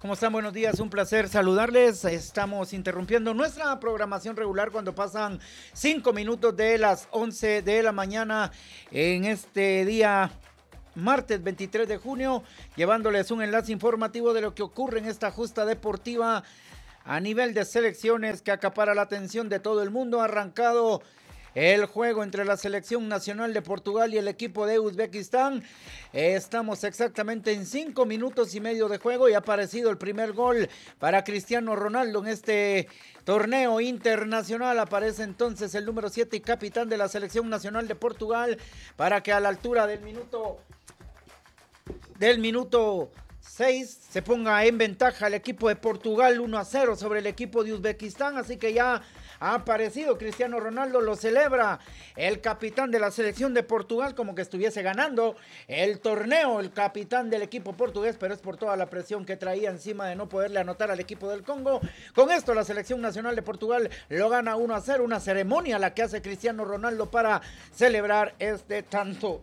¿Cómo están? Buenos días, un placer saludarles. Estamos interrumpiendo nuestra programación regular cuando pasan 5 minutos de las 11 de la mañana en este día martes 23 de junio, llevándoles un enlace informativo de lo que ocurre en esta justa deportiva a nivel de selecciones que acapara la atención de todo el mundo. Ha arrancado el juego entre la selección nacional de Portugal y el equipo de Uzbekistán. Estamos exactamente en 5 minutos y medio de juego y ha aparecido el primer gol para Cristiano Ronaldo en este torneo internacional. Aparece entonces el número 7 y capitán de la selección nacional de Portugal para que a la altura del minuto 6 se ponga en ventaja el equipo de Portugal 1-0 sobre el equipo de Uzbekistán. Así que ya ha aparecido Cristiano Ronaldo, lo celebra el capitán de la selección de Portugal como que estuviese ganando el torneo, el capitán del equipo portugués, pero es por toda la presión que traía encima de no poderle anotar al equipo del Congo. Con esto la selección nacional de Portugal lo gana 1-0, una ceremonia la que hace Cristiano Ronaldo para celebrar este tanto.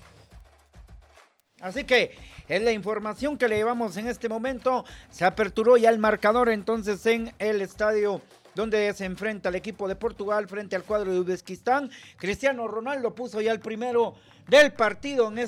Así que es la información que le llevamos en este momento. Se aperturó ya el marcador entonces en el estadio donde se enfrenta el equipo de Portugal frente al cuadro de Uzbekistán. Cristiano Ronaldo puso ya el primero del partido en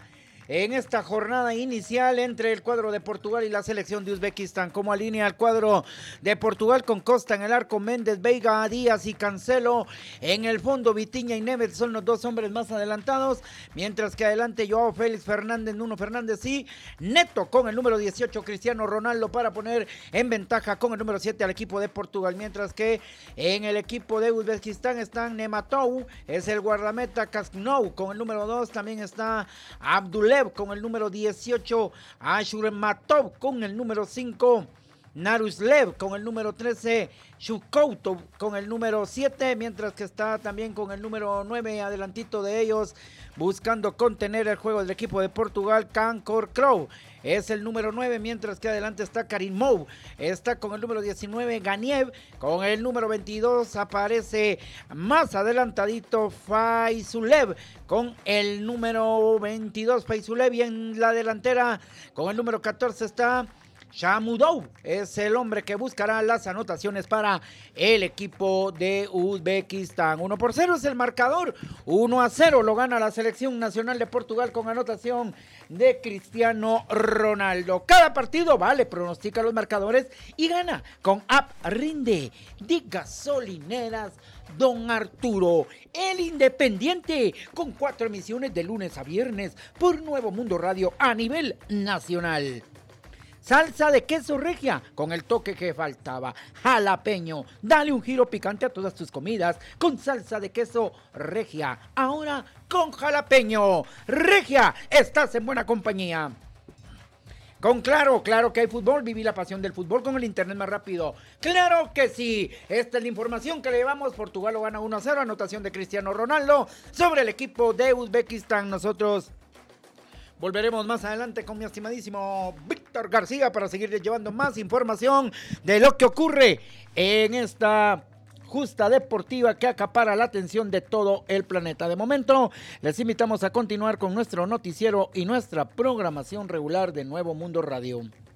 esta jornada inicial entre el cuadro de Portugal y la selección de Uzbekistán. Como alinea el cuadro de Portugal con Costa en el arco, Méndez, Veiga, Díaz y Cancelo. En el fondo Vitinha y Neves son los dos hombres más adelantados, mientras que adelante Joao Félix, Fernández, Nuno Fernández y Neto con el número 18 Cristiano Ronaldo para poner en ventaja con el número 7 al equipo de Portugal, mientras que en el equipo de Uzbekistán están Nematou, es el guardameta, Kasknou con el número 2, también está Abdulev con el número 18, Ashurmatov con el número 5, Naruslev con el número 13, Shukoutov con el número 7, mientras que está también con el número 9 adelantito de ellos, buscando contener el juego del equipo de Portugal, Cancor Crow es el número 9, mientras que adelante está Karimov, está con el número 19, Ganiev, con el número 22 aparece más adelantadito Faisulev, con el número 22 Faisulev, y en la delantera con el número 14 está Shamudov, es el hombre que buscará las anotaciones para el equipo de Uzbekistán. 1-0 es el marcador, 1-0 lo gana la selección nacional de Portugal con anotación de Cristiano Ronaldo. Cada partido vale, pronostica los marcadores y gana con App Rinde de Gasolineras Don Arturo, el Independiente, con 4 emisiones de lunes a viernes por Nuevo Mundo Radio a nivel nacional. Salsa de queso regia, con el toque que faltaba. Jalapeño, dale un giro picante a todas tus comidas con salsa de queso regia. Ahora con jalapeño. Regia, estás en buena compañía. Con claro que hay fútbol, viví la pasión del fútbol con el internet más rápido. ¡Claro que sí! Esta es la información que le llevamos. Portugal lo gana 1-0, anotación de Cristiano Ronaldo sobre el equipo de Uzbekistán. Nosotros volveremos más adelante con mi estimadísimo Víctor García para seguirles llevando más información de lo que ocurre en esta justa deportiva que acapara la atención de todo el planeta. De momento, les invitamos a continuar con nuestro noticiero y nuestra programación regular de Nuevo Mundo Radio.